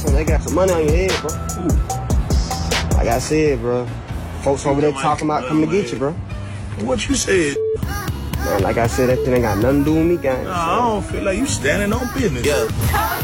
They got some money on your head, bro. Like I said, bro. Folks over there talking about coming to get you, bro. What you said? Man, like I said, that shit ain't got nothing to do with me, gang. Nah, I don't feel like you standing on business. Yeah.